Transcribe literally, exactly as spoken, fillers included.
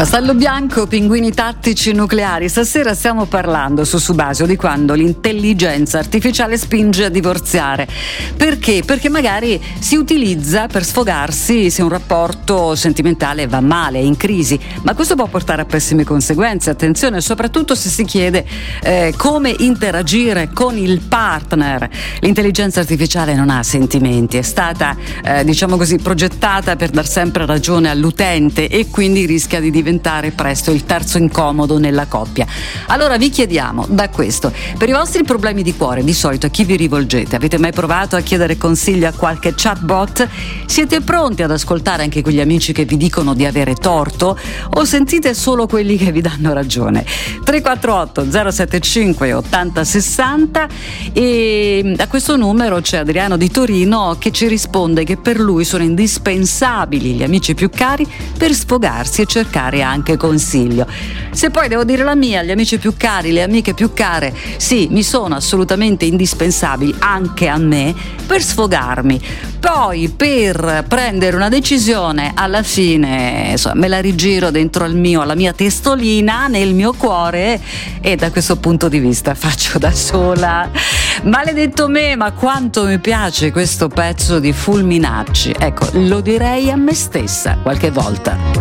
Vassallo bianco, pinguini tattici nucleari. Stasera stiamo parlando su Subasio di quando l'intelligenza artificiale spinge a divorziare. Perché? Perché magari si utilizza per sfogarsi se un rapporto sentimentale va male, è in crisi, ma questo può portare a pessime conseguenze. Attenzione, soprattutto se si chiede eh, come interagire con il partner. L'intelligenza artificiale non ha sentimenti, è stata eh, diciamo così progettata per dar sempre ragione all'utente e quindi rischia di diventare presto il terzo incomodo nella coppia. Allora vi chiediamo da questo, per i vostri problemi di cuore, di solito a chi vi rivolgete? Avete mai provato a chiedere consigli a qualche chatbot? Siete pronti ad ascoltare anche quegli amici che vi dicono di avere torto o sentite solo quelli che vi danno ragione? tre quattro otto zero sette cinque ottanta sessanta, e a questo numero c'è Adriano di Torino che ci risponde che per lui sono indispensabili gli amici più cari per sfogarsi e cercare anche consiglio. Se poi devo dire la mia, gli amici più cari, le amiche più care, sì, mi sono assolutamente indispensabili anche a me per sfogarmi. Poi per prendere una decisione alla fine insomma, me la rigiro dentro al mio, alla mia testolina, nel mio cuore, e da questo punto di vista faccio da sola. Maledetto me, ma quanto mi piace questo pezzo di Fulminacci. Ecco, lo direi a me stessa qualche volta.